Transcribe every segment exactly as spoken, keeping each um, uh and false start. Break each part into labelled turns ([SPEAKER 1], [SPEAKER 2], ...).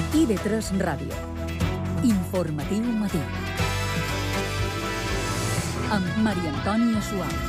[SPEAKER 1] I V tres Ràdio. Informatiu matí. Amb Maria Antònia Suau.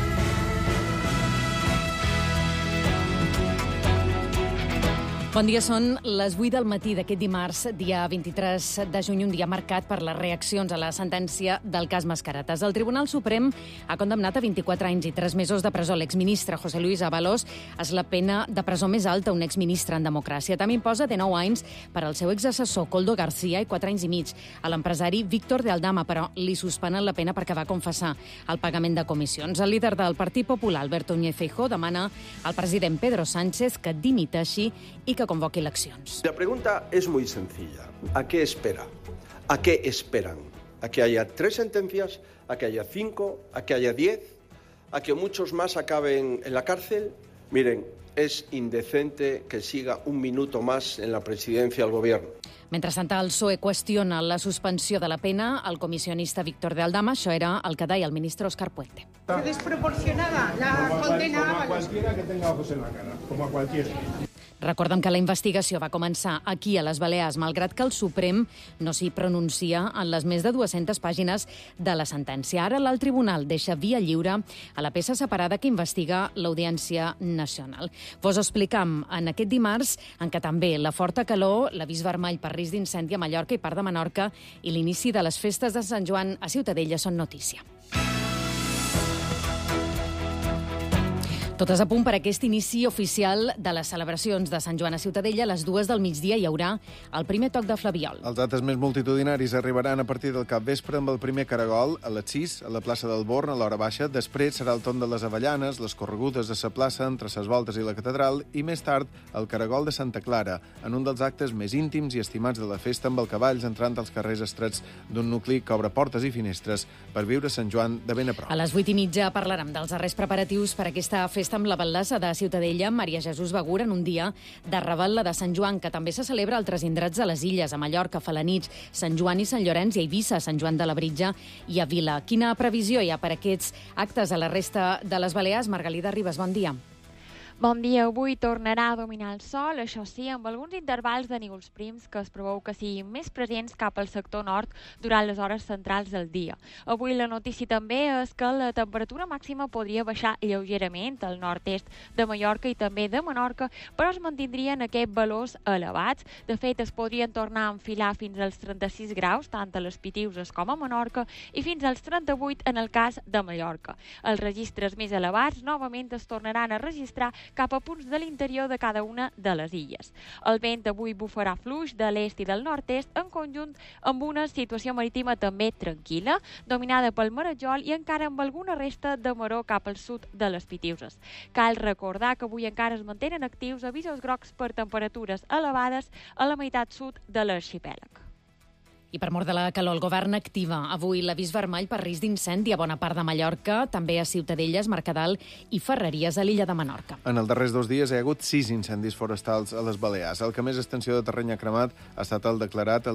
[SPEAKER 2] Bon dia, són les vuit del matí d'aquest dimarts, dia vint-i-tres de juny, un dia marcat per les reaccions a la sentència del cas Mascaretes. El Tribunal Suprem ha condemnat a vint-i-quatre anys i tres mesos de presó l'exministre José Luis Ábalos. És la pena de presó més alta a un exministre en democràcia. També imposa de nou anys per al seu exassessor Koldo García i quatre anys i mig a l'empresari Víctor de Aldama, però li suspenen la pena perquè va confessar el pagament de comissions. El líder del Partit Popular, Alberto Núñez Feijóo, demana al president Pedro Sánchez que dimiteixi i que convoqui eleccions.
[SPEAKER 3] La pregunta es muy sencilla. ¿A qué espera? ¿A qué esperan? ¿A que haya tres sentencias? ¿A que haya cinco? ¿A que haya diez? ¿A que muchos más acaben en la cárcel? Miren, es indecente que siga un minuto más en la presidencia del gobierno.
[SPEAKER 2] Mentrestant, el P S O E qüestiona la suspensió de la pena al comissionista Víctor de Aldama. Això era el que deia el ministre Óscar Puente.
[SPEAKER 4] Desproporcionada la condena.
[SPEAKER 5] Como a cualquiera que tenga ojos en la cara, como a cualquiera.
[SPEAKER 2] Recordem que la investigació va començar aquí a les Balears, malgrat que el Suprem no s'hi pronuncia en les més de dues-centes pàgines de la sentència. Ara l'alt tribunal deixa via lliure a la peça separada que investiga l'Audiència Nacional. Vos ho explicam en aquest dimarts, en què també la forta calor, l'avís vermell per risc d'incendi a Mallorca i part de Menorca i l'inici de les festes de Sant Joan a Ciutadella són notícia. Totes a punt per aquest inici oficial de les celebracions de Sant Joan a Ciutadella. A les dues del migdia hi haurà el primer toc de Flabiol.
[SPEAKER 6] Els actes més multitudinaris arribaran a partir del capvespre amb el primer caragol a les sis a la plaça del Born a l'hora baixa. Després serà el torn de les Avellanes, les corregudes a la plaça entre ses voltes i la catedral i més tard el caragol de Santa Clara, en un dels actes més íntims i estimats de la festa, amb el cavalls entrant als carrers estrets d'un nucli que obre portes i finestres per viure Sant Joan de ben a prop.
[SPEAKER 2] A les vuit i mitja parlarem dels darrers preparatius per aquesta festa amb la batllessa de Ciutadella, Maria Jesús Begur, en un dia de revetlla de Sant Joan, que també se celebra a altres indrets de les illes, a Mallorca, Felanitx, Sant Joan i Sant Llorenç, i a Eivissa, Sant Joan de la Britja i a Vila. Quina previsió hi ha per aquests actes a la resta de les Balears? Margalida Ribas, bon dia.
[SPEAKER 7] Bon dia. Avui tornarà a dominar el sol, això sí, amb alguns intervals de núvols prims que es preveu que siguin més presents cap al sector nord durant les hores centrals del dia. Avui la notícia també és que la temperatura màxima podria baixar lleugerament al nord-est de Mallorca i també de Menorca, però es mantindrien aquests valors elevats. De fet, es podrien tornar a enfilar fins als trenta-sis graus, tant a les Pitiuses com a Menorca, i fins als trenta-vuit en el cas de Mallorca. Els registres més elevats novament es tornaran a registrar cap a punts de l'interior de cada una de les illes. El vent avui bufarà fluix de l'est i del nord-est, en conjunt amb una situació marítima també tranquil·la, dominada pel marejol i encara amb alguna resta de maró cap al sud de les Pitiuses. Cal recordar que avui encara es mantenen actius avisos grocs per temperatures elevades a la meitat sud de l'arxipèlag.
[SPEAKER 2] I per mort de la calor, el govern activa avui l'avís vermell per risc d'incendi a bona part de Mallorca, també a Ciutadelles, Mercadal i Ferreries a l'illa de Menorca.
[SPEAKER 6] En els darrers dos dies hi ha hagut sis incendis forestals a les Balears. El que més extensió de terreny ha cremat ha estat el declarat